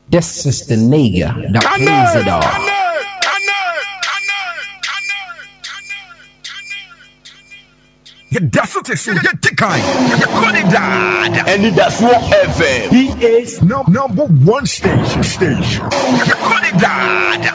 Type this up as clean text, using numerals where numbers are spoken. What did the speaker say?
This is the nigga that plays it all. And that's what FM. He is number one station.